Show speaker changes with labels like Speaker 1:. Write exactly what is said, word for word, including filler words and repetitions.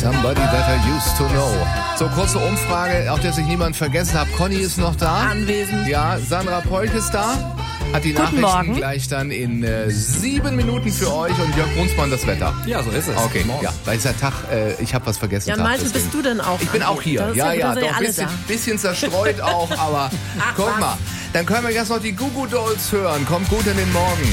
Speaker 1: Somebody that I used to know. So, kurze Umfrage, auf der sich niemand vergessen hat. Conny ist noch da.
Speaker 2: Anwesend.
Speaker 1: Ja, Sandra Polk ist da. Hat die
Speaker 2: Guten
Speaker 1: Nachrichten
Speaker 2: Morgen.
Speaker 1: gleich dann in äh, sieben Minuten für euch und Jörg Brunsmann das Wetter.
Speaker 3: Ja, so ist es.
Speaker 1: Okay, ja, weil dieser Tag, äh, ich habe was vergessen.
Speaker 2: Ja,
Speaker 1: Tag,
Speaker 2: Malte,
Speaker 1: deswegen.
Speaker 2: bist du denn auch?
Speaker 1: Ich bin auch hier.
Speaker 2: Das ist
Speaker 1: Ja,
Speaker 2: ja,
Speaker 1: ja,
Speaker 2: da sind
Speaker 1: doch ein
Speaker 2: alle
Speaker 1: bisschen,
Speaker 2: da.
Speaker 1: bisschen zerstreut auch, aber
Speaker 2: Ach,
Speaker 1: guck
Speaker 2: was.
Speaker 1: mal. Dann können wir jetzt noch die Goo Goo Dolls hören. Kommt gut in den Morgen.